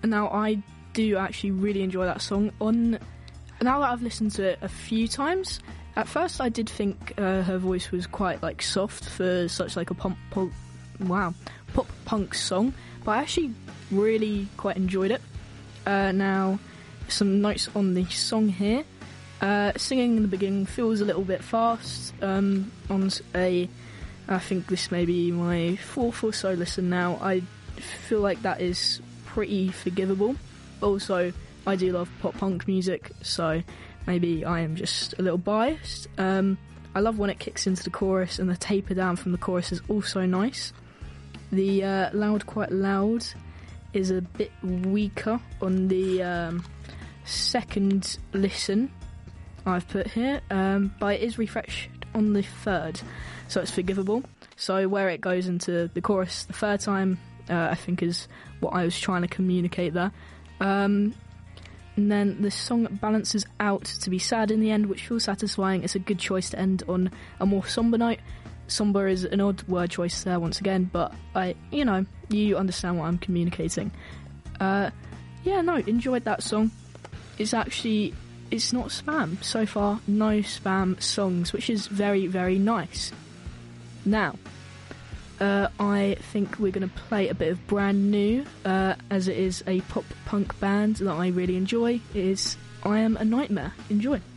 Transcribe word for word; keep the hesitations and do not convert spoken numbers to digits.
Now, I do actually really enjoy that song. On now that I've listened to it a few times, at first I did think uh, her voice was quite like soft for such like a pump, pop, wow, pop punk song, but I actually really quite enjoyed it. Uh, now, some notes on the song here. Uh, singing in the beginning feels a little bit fast. Um, on a, I think this may be my fourth or so listen now. I feel like that is pretty forgivable. Also, I do love pop punk music, so maybe I am just a little biased. Um, I love when it kicks into the chorus, and the taper down from the chorus is also nice. The uh, loud, quite loud is a bit weaker on the um, second listen I've put here, um, but it is refreshed on the third, so it's forgivable. So where it goes into the chorus the third time, uh, I think is what I was trying to communicate there. Um, and then the song balances out to be sad in the end, which feels satisfying. It's a good choice to end on a more somber note. Somber is an odd word choice there once again, but I, you know, you understand what I'm communicating. Uh, yeah, no, enjoyed that song. It's actually, it's not spam. So far, no spam songs, which is very, very nice. Now, uh, I think we're going to play a bit of Brand New, uh, as it is a pop punk band that I really enjoy. It is I Am a Nightmare. Enjoy.